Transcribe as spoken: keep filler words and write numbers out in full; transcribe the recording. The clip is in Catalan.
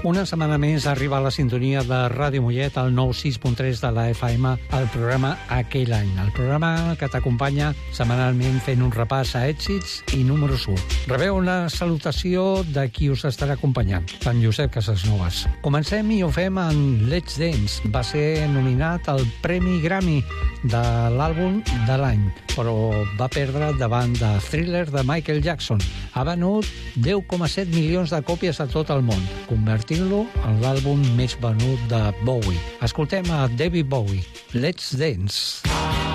Una setmana més arriba a la sintonia de Ràdio Mollet, al nou sis punt tres de la F M, el programa Aquell any. El programa que t'acompanya setmanalment fent un repàs a èxits i números u. Rebeu una salutació de qui us estarà acompanyant, en Josep Casasnovas. Comencem i ho fem en Let's Dance. Va ser nominat al Premi Grammy de l'àlbum de l'any, però va perdre davant de Thriller de Michael Jackson. Ha venut deu coma set milions de còpies a tot el món, convertint-lo en l'àlbum més venut de Bowie. Escoltem a David Bowie, Let's Dance.